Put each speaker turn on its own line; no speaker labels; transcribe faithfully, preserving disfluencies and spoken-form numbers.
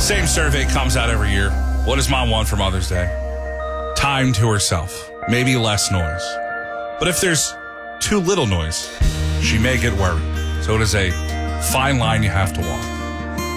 Same survey comes out every year. What does mom want for Mother's Day? Time to herself. Maybe less noise. But if there's too little noise, she may get worried. So it is a fine line you have to walk.